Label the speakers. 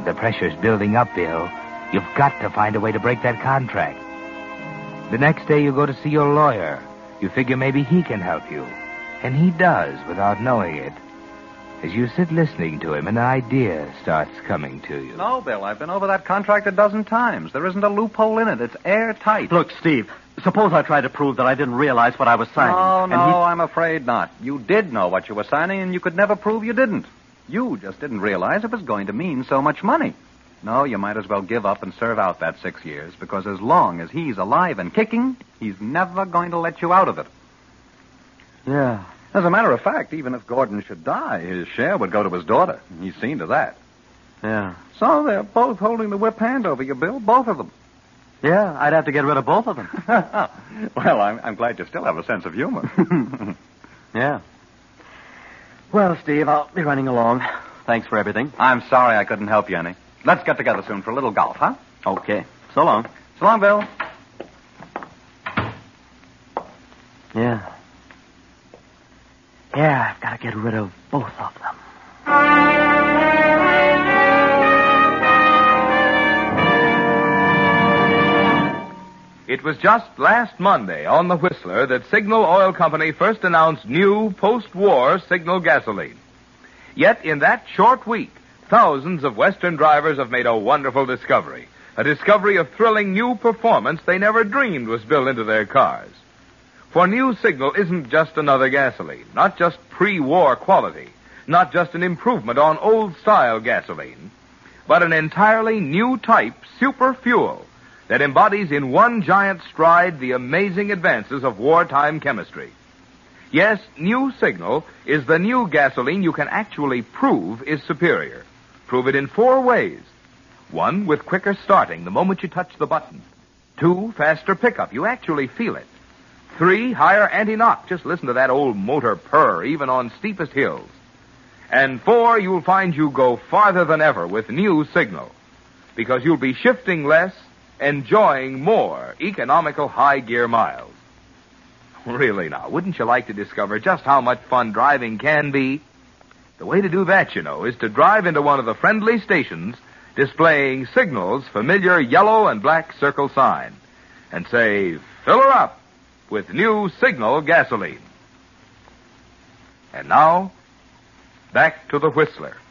Speaker 1: the pressure's building up, Bill. You've got to find a way to break that contract. The next day you go to see your lawyer. You figure maybe he can help you. And he does without knowing it. As you sit listening to him, an idea starts coming to you.
Speaker 2: No, Bill, I've been over that contract a dozen times. There isn't a loophole in it. It's airtight.
Speaker 3: Look, Steve, suppose I try to prove that I didn't realize what I was signing.
Speaker 2: I'm afraid not. You did know what you were signing, and you could never prove you didn't. You just didn't realize it was going to mean so much money. No, you might as well give up and serve out that 6 years, because as long as he's alive and kicking, he's never going to let you out of it.
Speaker 3: Yeah.
Speaker 2: As a matter of fact, even if Gordon should die, his share would go to his daughter. He's seen to that.
Speaker 3: Yeah.
Speaker 2: So they're both holding the whip hand over you, Bill, both of them.
Speaker 3: Yeah, I'd have to get rid of both of them.
Speaker 2: Well, I'm glad you still have a sense of humor.
Speaker 3: Yeah. Well, Steve, I'll be running along. Thanks for everything.
Speaker 2: I'm sorry I couldn't help you any. Let's get together soon for a little golf, huh?
Speaker 3: Okay. So long.
Speaker 2: So long, Bill.
Speaker 3: Yeah. Yeah, I've got to get rid of both of them.
Speaker 4: It was just last Monday on the Whistler that Signal Oil Company first announced new post-war Signal gasoline. Yet in that short week, thousands of Western drivers have made a wonderful discovery. A discovery of thrilling new performance they never dreamed was built into their cars. For new Signal isn't just another gasoline, not just pre-war quality, not just an improvement on old-style gasoline, but an entirely new type super fuel that embodies in one giant stride the amazing advances of wartime chemistry. Yes, new Signal is the new gasoline you can actually prove is superior. Prove it in 4 ways. 1, with quicker starting the moment you touch the button. 2, faster pickup. You actually feel it. 3, higher anti-knock. Just listen to that old motor purr, even on steepest hills. And 4, you'll find you go farther than ever with new Signal, because you'll be shifting less, enjoying more economical high-gear miles. Really now, wouldn't you like to discover just how much fun driving can be? The way to do that, you know, is to drive into one of the friendly stations displaying Signal's familiar yellow and black circle sign and say, fill her up with new Signal gasoline. And now, back to the Whistler.